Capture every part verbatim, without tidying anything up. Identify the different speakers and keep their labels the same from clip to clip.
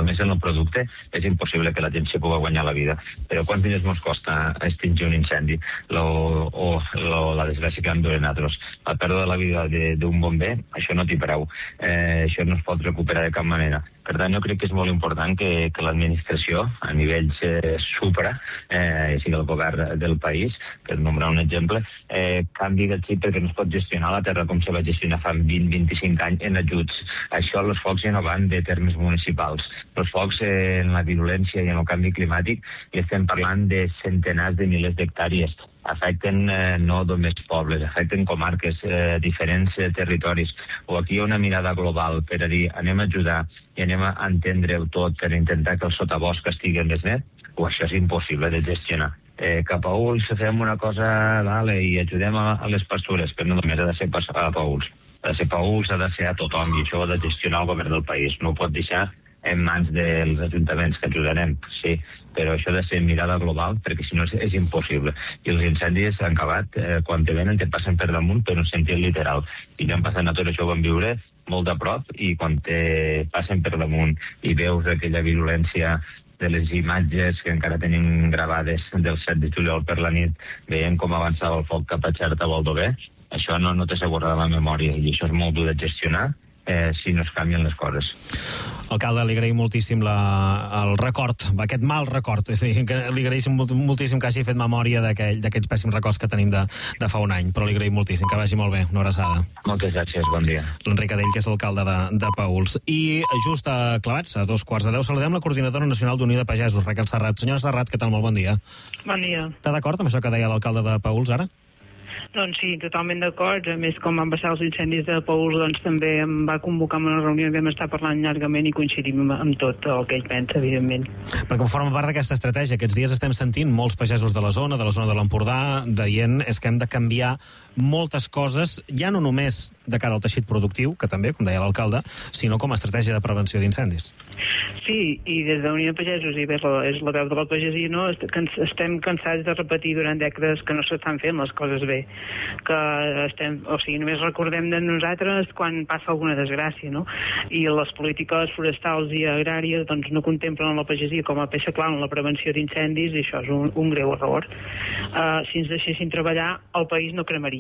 Speaker 1: només en el producte és impossible que la gent s'hi pugui guanyar la vida. Però quants diners ens costa extingir un incendi? Lo, o lo, la desgràcia que han durat nosaltres. La pèrdua de la vida d'un bomber, això no t'hi preu. Eh, això no es pot recuperar de cap manera. Per tant, jo crec que és molt important que, que l'administració, a nivells eh, supra, eh, sigui el govern del país, per nombrar un exemple, eh, canvi del xip perquè no es pot gestionar la terra com se va gestionar fa vint a vint-i-cinc anys en ajuts. Això, els focs ja no van de termes municipals. Els focs eh, en la virulència i en el canvi climàtic i estem parlant de centenars de milers d'hectàrees. Afecten eh, no només pobles, afecten comarques, eh, diferents eh, territoris. O aquí hi ha una mirada global per a dir anem a ajudar i anem a entendre-ho tot per intentar que el sotabosc estigui més net, o això és impossible de gestionar. Eh, cap a Ulls fem una cosa, vale, i ajudem a, a les pastures, però no només ha de ser a Ulls. Ha de ser a Ulls, ha de ser a tothom, i això ho ha de gestionar el govern del país. No ho pot deixar en mans dels ajuntaments, que ajudarem, sí, però això ha de ser mirada global, perquè si no és, és impossible. I els incendis han acabat, eh, quan te venen te passen per damunt, però en sentit literal. I no han passat a tot això, ho vam viure molt de prop, i quan te passen per damunt i veus aquella virulència de les imatges que encara tenim gravades del set de juliol per la nit, veient com avançava el foc cap a Xerta o Aldover, això no, no t'assegura la memòria, i això és molt dur de gestionar, Eh, si no es canvien les coses.
Speaker 2: Alcalde, li agraïm moltíssim la, el record, aquest mal record, és a dir, que li agraïm moltíssim que hagi fet memòria d'aquests pèssims records que tenim de, de fa un any, però li agraïm moltíssim, que vagi molt bé, una abraçada.
Speaker 1: Moltes gràcies, bon dia.
Speaker 2: L'Enric Adell, que és l'alcalde de, de Paüls. I just a clavats, a dos quarts de deu, saludem la coordinadora nacional d'Unió de Pagesos, Raquel Serrat. Senyora Serrat, què tal? Molt bon dia.
Speaker 3: Bon dia.
Speaker 2: Està d'acord amb això que deia l'alcalde de Paüls ara?
Speaker 3: Doncs sí, totalment d'acord. A més, com van passar els incendis de Paüls, doncs també em va convocar en una reunió i vam estar parlant llargament i coincidim amb tot el que ell pensa, evidentment.
Speaker 2: Perquè forma part d'aquesta estratègia. Aquests dies estem sentint molts pagesos de la zona, de la zona de l'Empordà, dient és que hem de canviar moltes coses, ja no només de cara al teixit productiu, que també, com deia l'alcalde, sinó com a estratègia de prevenció d'incendis.
Speaker 3: Sí, i des de Unió de Pagesos, i bé, és la veu de la pagesia, no? Estem cansats de repetir durant dècades que no s'estan fent les coses bé, que estem, o sigui, només recordem de nosaltres quan passa alguna desgràcia, no? I les polítiques forestals i agràries doncs no contemplen la pagesia com a peça clau en la prevenció d'incendis, i això és un, un greu error. Uh, si ens deixessin treballar, el país no cremaria.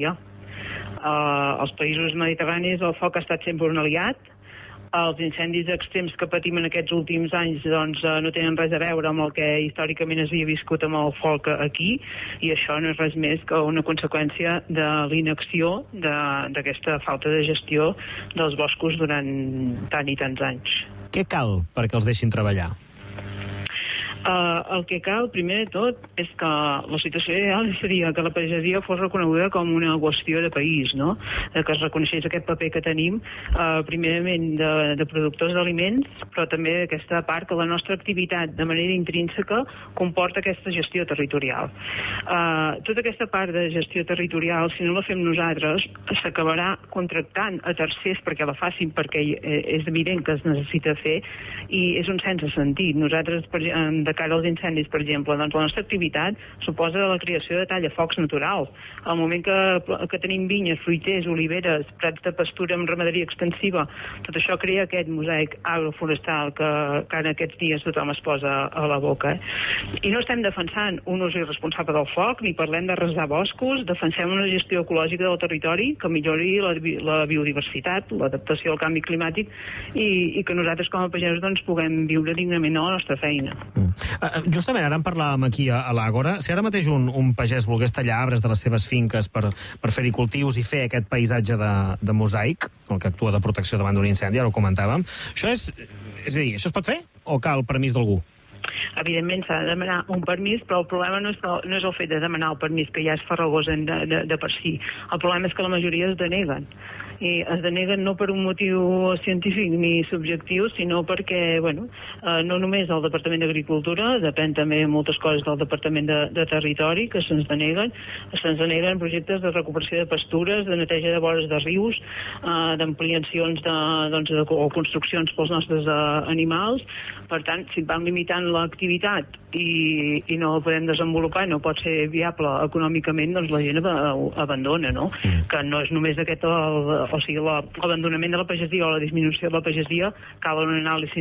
Speaker 3: Uh, als països mediterranis el foc ha estat sempre un aliat. Els incendis extrems que patim en aquests últims anys doncs, no tenen res a veure amb el que històricament es havia viscut amb el foc aquí, i això no és res més que una conseqüència de l'inacció d'aquesta falta de gestió dels boscos durant tant i tants anys.
Speaker 2: Què cal perquè els deixin treballar?
Speaker 3: Uh, el que cal, primer de tot, és que la situació ideal seria que la pagesia fos reconeguda com una qüestió de país, no? Que es reconeixés aquest paper que tenim, uh, primerament de, de productors d'aliments, però també aquesta part que la nostra activitat de manera intrínseca comporta aquesta gestió territorial. Uh, tota aquesta part de gestió territorial, si no la fem nosaltres, s'acabarà contractant a tercers perquè la facin, perquè és evident que es necessita fer, i és un sense sentit. Nosaltres, per, de de cara als incendis, per exemple, doncs la nostra activitat suposa la creació de tallafocs naturals. Al moment que, que tenim vinyes, fruiters, oliveres, prats de pastura amb ramaderia extensiva, tot això crea aquest mosaic agroforestal que, que en aquests dies tothom es posa a la boca. Eh? I no estem defensant un ús irresponsable del foc, ni parlem de resar boscos, defensem una gestió ecològica del territori que millori la, la biodiversitat, l'adaptació al canvi climàtic, i, i que nosaltres com a pagesos doncs, puguem viure dignament a la nostra feina.
Speaker 2: Mm. Uh, justament ara en parlàvem aquí a, a l'Àgora. Si ara mateix un, un pagès volgués tallar arbres de les seves finques per, per fer-hi cultius i fer aquest paisatge de, de mosaic, el que actua de protecció davant d'un incendi, ara ho comentàvem, això és, és a dir, això es pot fer o cal permís d'algú?
Speaker 3: Evidentment s'ha de demanar un permís, però el problema no és, el, no és el fet de demanar el permís, que ja és farragós de, de, de per si. El problema és que la majoria es deneguen. I es deneguen no per un motiu científic ni subjectiu, sinó perquè, bueno, eh, no només el Departament d'Agricultura, depèn també moltes coses del Departament de, de Territori, que se'ns deneguen, se'ns deneguen projectes de recuperació de pastures, de neteja de vores de rius, eh, d'ampliacions de, doncs, de, o construccions pels nostres eh, animals. Per tant, si van limitant l'activitat i, i no el podem desenvolupar, no pot ser viable econòmicament, doncs la gent ab abandona, no? Mm. Que no és només aquest el, o sigui, l'abandonament de la pagesia o la disminució de la pagesia, cal una anàlisi